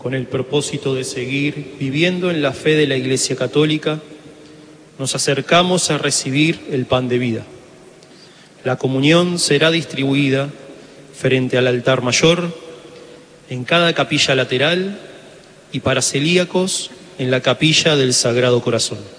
con el propósito de seguir viviendo en la fe de la Iglesia Católica, nos acercamos a recibir el pan de vida. La comunión será distribuida frente al altar mayor, en cada capilla lateral y para celíacos en la capilla del Sagrado Corazón.